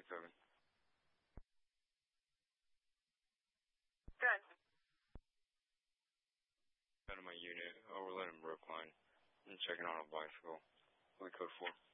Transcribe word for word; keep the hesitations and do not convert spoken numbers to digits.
seven. Good. Out of my unit. Overland and Brookline. I'm checking on a bicycle. Only code four.